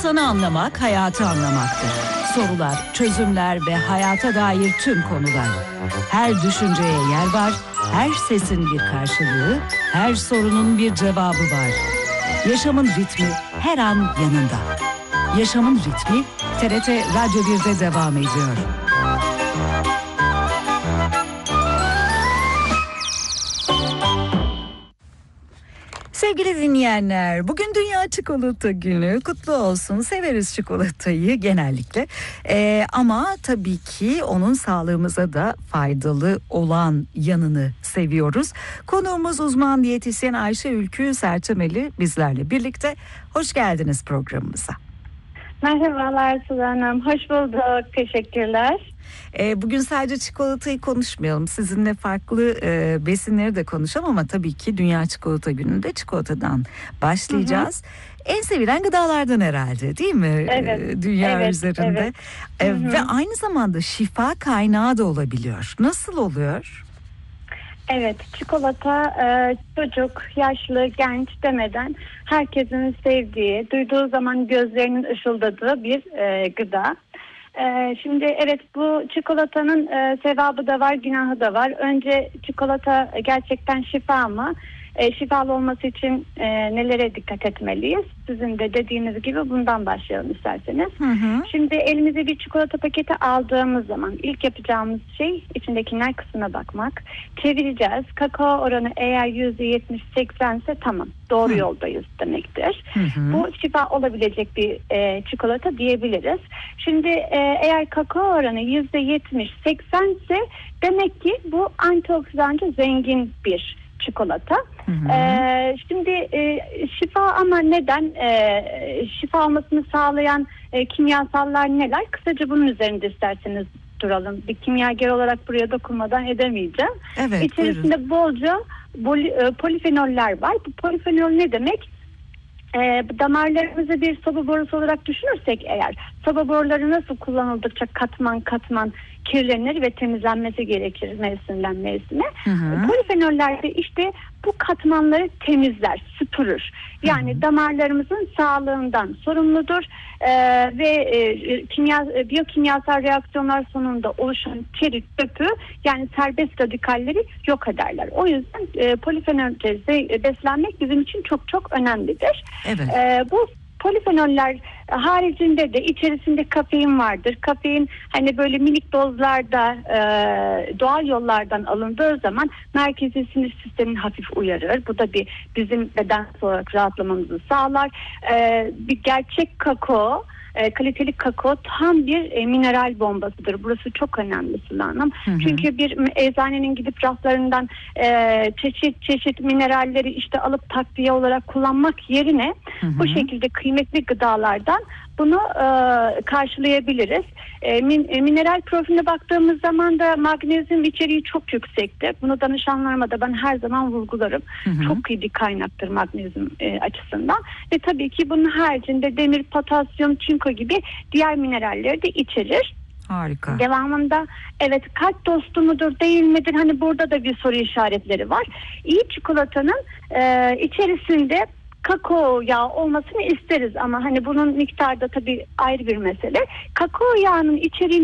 İnsanı anlamak, hayatı anlamaktır. Sorular, çözümler ve hayata dair tüm konular. Her düşünceye yer var, her sesin bir karşılığı, her sorunun bir cevabı var. Yaşamın ritmi her an yanında. Yaşamın ritmi TRT Radyo 1'de devam ediyor. Sevgili dinleyenler, bugün Dünya Çikolata Günü, kutlu olsun. Severiz çikolatayı genellikle, ama tabii ki onun sağlığımıza da faydalı olan yanını seviyoruz. Konuğumuz uzman diyetisyen Ayşe Ülkü Serçemeli bizlerle birlikte. Hoş geldiniz programımıza. Merhabalar Sıla Hanım, hoş bulduk, teşekkürler. Bugün sadece çikolatayı konuşmayalım. Sizinle farklı besinleri de konuşalım ama tabii ki Dünya Çikolata Günü'nde çikolatadan başlayacağız. Hı hı. En sevilen gıdalardan herhalde, değil mi? Evet. Dünya üzerinde. Evet. Ve aynı zamanda şifa kaynağı da olabiliyor. Nasıl oluyor? Evet, çikolata çocuk, yaşlı, genç demeden herkesin sevdiği, duyduğu zaman gözlerinin ışıldadığı bir gıda. Şimdi evet, bu çikolatanın sevabı da var, günahı da var. Önce çikolata gerçekten şifa mı? Şifalı olması için nelere dikkat etmeliyiz? Sizin de dediğiniz gibi bundan başlayalım isterseniz. Hı hı. Şimdi elimize bir çikolata paketi aldığımız zaman ilk yapacağımız şey içindekiler kısmına bakmak. Çevireceğiz. Kakao oranı eğer %70-80 ise tamam, doğru yoldayız demektir. Hı hı. Bu şifa olabilecek bir çikolata diyebiliriz. Şimdi eğer kakao oranı %70-80 ise demek ki bu antioksidancı zengin bir çikolata. Hı hı. Şimdi şifa, ama neden? Şifa olmasını sağlayan kimyasallar neler? Kısaca bunun üzerinde isterseniz duralım. Bir kimyager olarak buraya dokunmadan edemeyeceğim. Evet, İçerisinde bolca polifenoller var. Bu polifenol ne demek? Damarlarımızı bir soba borusu olarak düşünürsek eğer, soba boruları nasıl kullanıldıkça katman katman kirlenir ve temizlenmesi gerekir mevsimden mevsime. Polifenoller de işte bu katmanları temizler, süpürür. Yani damarlarımızın sağlığından sorumludur ve biyokimyasal reaksiyonlar sonunda oluşan çeri çöpü, yani serbest radikalleri yok ederler. O yüzden polifenollerle beslenmek bizim için çok çok önemlidir. Evet. Bu polifenoller haricinde de içerisinde kafein vardır. Kafein hani böyle minik dozlarda doğal yollardan alındığı zaman merkezi sinir sistemini hafif uyarır. Bu da bizim beden olarak rahatlamamızı sağlar. Bir gerçek kakao, kaliteli kakao tam bir mineral bombasıdır. Burası çok önemli Sıla Hanım. Çünkü bir eczanenin gidip raflarından çeşit çeşit mineralleri işte alıp takviye olarak kullanmak yerine bu şekilde kıymetli gıdalardan bunu karşılayabiliriz. Mineral profiline baktığımız zaman da magnezyum içeriği çok yüksektir. Bunu danışanlarıma da ben her zaman vurgularım. Çok iyi bir kaynaktır magnezyum açısından. Ve tabii ki bunun haricinde demir, potasyum, çinko gibi diğer mineralleri de içerir. Harika. Devamında evet, kalp dostu mudur değil midir? Hani burada da bir soru işaretleri var. İyi çikolatanın içerisinde kakao yağı olmasını isteriz ama hani bunun miktarı da tabii ayrı bir mesele. Kakao yağının içeriğini